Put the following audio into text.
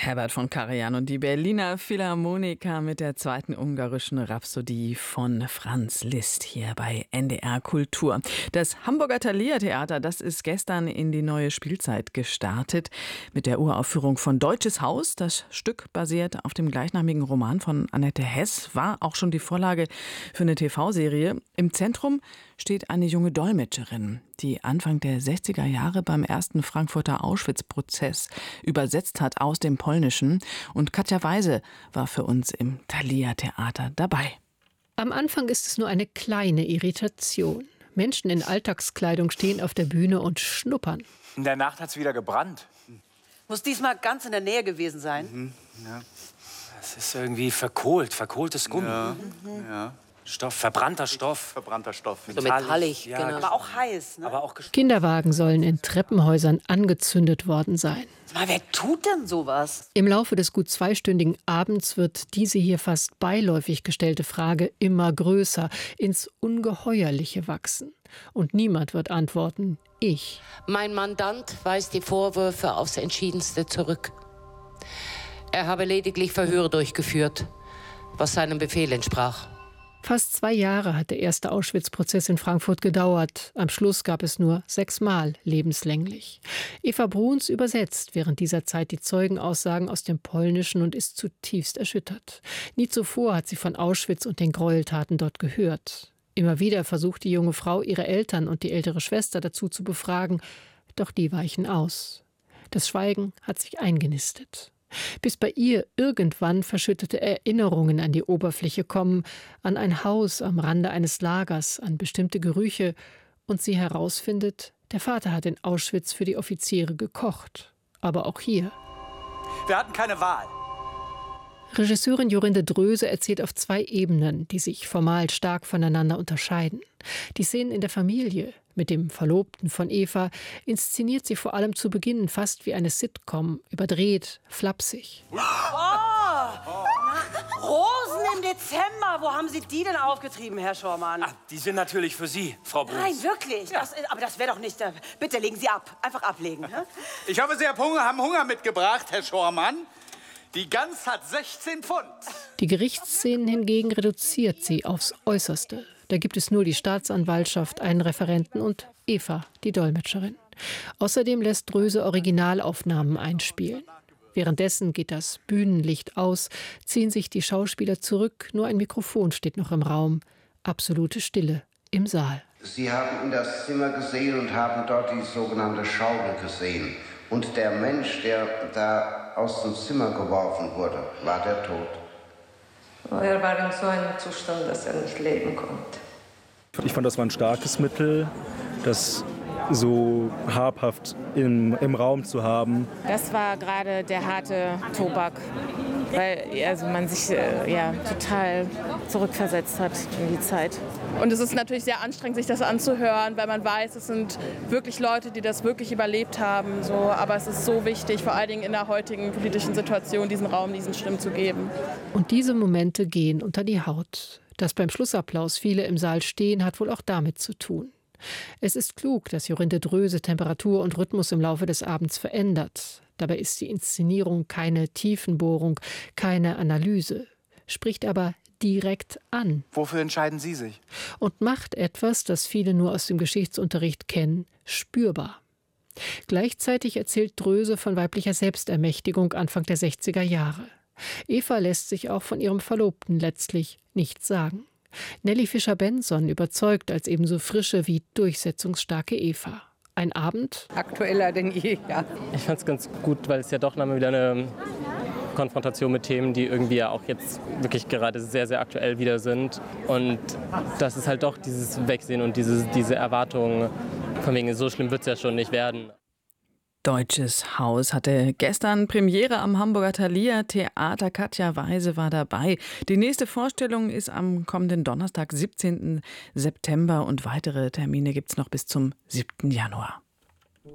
Herbert von Karajan und die Berliner Philharmoniker mit der zweiten ungarischen Rhapsodie von Franz Liszt hier bei NDR Kultur. Das Hamburger Thalia Theater, das ist gestern in die neue Spielzeit gestartet mit der Uraufführung von Deutsches Haus. Das Stück basiert auf dem gleichnamigen Roman von Annette Hess, war auch schon die Vorlage für eine TV-Serie. Im Zentrum steht eine junge Dolmetscherin, die Anfang der 60er Jahre beim ersten Frankfurter Auschwitz-Prozess übersetzt hat aus dem Polnischen. Und Katja Weise war für uns im Thalia Theater dabei. Am Anfang ist es nur eine kleine Irritation. Menschen in Alltagskleidung stehen auf der Bühne und schnuppern. In der Nacht hat es wieder gebrannt. Muss diesmal ganz in der Nähe gewesen sein. Ja. Es ist irgendwie verkohltes Gummi. Ja. Stoff, verbrannter Stoff. Verbrannter Stoff. So metallisch, ja, genau. Aber auch heiß. Ne? Aber auch Kinderwagen sollen in Treppenhäusern angezündet worden sein. Mal, wer tut denn sowas? Im Laufe des gut zweistündigen Abends wird diese hier fast beiläufig gestellte Frage immer größer, ins Ungeheuerliche wachsen. Und niemand wird antworten, ich. Mein Mandant weist die Vorwürfe aufs Entschiedenste zurück. Er habe lediglich Verhöre durchgeführt, was seinem Befehl entsprach. Fast 2 Jahre hat der erste Auschwitz-Prozess in Frankfurt gedauert. Am Schluss gab es nur 6 Mal lebenslänglich. Eva Bruns übersetzt während dieser Zeit die Zeugenaussagen aus dem Polnischen und ist zutiefst erschüttert. Nie zuvor hat sie von Auschwitz und den Gräueltaten dort gehört. Immer wieder versucht die junge Frau, ihre Eltern und die ältere Schwester dazu zu befragen, doch die weichen aus. Das Schweigen hat sich eingenistet. Bis bei ihr irgendwann verschüttete Erinnerungen an die Oberfläche kommen, an ein Haus am Rande eines Lagers, an bestimmte Gerüche und sie herausfindet, der Vater hat in Auschwitz für die Offiziere gekocht. Aber auch hier. Wir hatten keine Wahl. Regisseurin Jorinde Dröse erzählt auf 2 Ebenen, die sich formal stark voneinander unterscheiden. Die Szenen in der Familie mit dem Verlobten von Eva inszeniert sie vor allem zu Beginn fast wie eine Sitcom, überdreht, flapsig. Rosen im Dezember, wo haben Sie die denn aufgetrieben, Herr Schormann? Ach, die sind natürlich für Sie, Frau Bruns. Nein, wirklich? Ja. Aber das wäre doch nicht... Bitte legen Sie ab. Einfach ablegen. Ne? Ich hoffe, Sie haben Hunger mitgebracht, Herr Schormann. Die Gans hat 16 Pfund. Die Gerichtsszenen hingegen reduziert sie aufs Äußerste. Da gibt es nur die Staatsanwaltschaft, einen Referenten und Eva, die Dolmetscherin. Außerdem lässt Dröse Originalaufnahmen einspielen. Währenddessen geht das Bühnenlicht aus, ziehen sich die Schauspieler zurück, nur ein Mikrofon steht noch im Raum. Absolute Stille im Saal. Sie haben in das Zimmer gesehen und haben dort die sogenannte Schaufel gesehen. Und der Mensch, der da aus dem Zimmer geworfen wurde, war der tot. Er war in so einem Zustand, dass er nicht leben konnte. Ich fand, das war ein starkes Mittel, das so habhaft im Raum zu haben. Das war gerade der harte Tobak, weil man sich total zurückversetzt hat in die Zeit. Und es ist natürlich sehr anstrengend, sich das anzuhören, weil man weiß, es sind wirklich Leute, die das wirklich überlebt haben. So. Aber es ist so wichtig, vor allen Dingen in der heutigen politischen Situation, diesen Raum, diesen Stimmen zu geben. Und diese Momente gehen unter die Haut. Dass beim Schlussapplaus viele im Saal stehen, hat wohl auch damit zu tun. Es ist klug, dass Jorinde Dröse Temperatur und Rhythmus im Laufe des Abends verändert. Dabei ist die Inszenierung keine Tiefenbohrung, keine Analyse, spricht aber direkt an. Wofür entscheiden Sie sich? Und macht etwas, das viele nur aus dem Geschichtsunterricht kennen, spürbar. Gleichzeitig erzählt Dröse von weiblicher Selbstermächtigung Anfang der 60er Jahre. Eva lässt sich auch von ihrem Verlobten letztlich nichts sagen. Nelly Fischer-Benson überzeugt als ebenso frische wie durchsetzungsstarke Eva. Ein Abend? Aktueller denn je, ja. Ich fand es ganz gut, weil es ja doch nochmal wieder eine Konfrontation mit Themen, die irgendwie ja auch jetzt wirklich gerade sehr, sehr aktuell wieder sind. Und das ist halt doch dieses Wegsehen und diese Erwartung, von wegen, so schlimm wird es ja schon nicht werden. Deutsches Haus hatte gestern Premiere am Hamburger Thalia Theater. Katja Weise war dabei. Die nächste Vorstellung ist am kommenden Donnerstag, 17. September und weitere Termine gibt es noch bis zum 7. Januar.